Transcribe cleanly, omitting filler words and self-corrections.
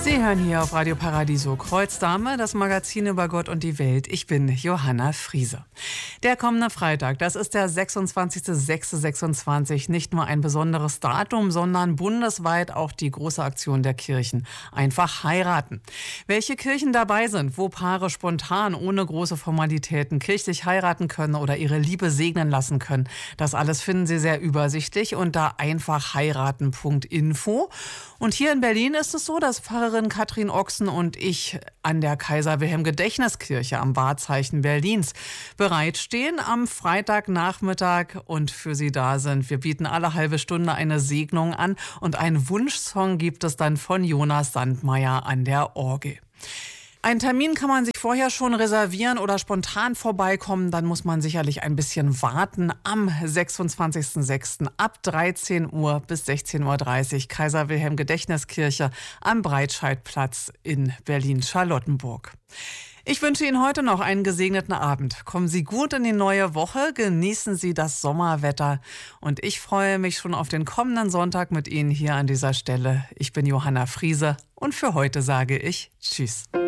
Sie hören hier auf Radio Paradiso Kreuzdame, das Magazin über Gott und die Welt. Ich bin Johanna Friese. Der kommende Freitag, das ist der 26.06.26, nicht nur ein besonderes Datum, sondern bundesweit auch die große Aktion der Kirchen. Einfach heiraten. Welche Kirchen dabei sind, wo Paare spontan ohne große Formalitäten kirchlich heiraten können oder ihre Liebe segnen lassen können, das alles finden Sie sehr übersichtlich unter einfachheiraten.info. Und hier in Berlin ist es so, dass Pfarrerin Katrin Ochsen und ich an der Kaiser-Wilhelm-Gedächtniskirche am Wahrzeichen Berlins bereitstehen am Freitagnachmittag und für Sie da sind. Wir bieten alle halbe Stunde eine Segnung an und einen Wunschsong gibt es dann von Jonas Sandmeier an der Orgel. Einen Termin kann man sich vorher schon reservieren oder spontan vorbeikommen. Dann muss man sicherlich ein bisschen warten. Am 26.06. ab 13 Uhr bis 16.30 Uhr Kaiser-Wilhelm-Gedächtniskirche am Breitscheidplatz in Berlin-Charlottenburg. Ich wünsche Ihnen heute noch einen gesegneten Abend. Kommen Sie gut in die neue Woche, genießen Sie das Sommerwetter. Und ich freue mich schon auf den kommenden Sonntag mit Ihnen hier an dieser Stelle. Ich bin Johanna Friese und für heute sage ich Tschüss.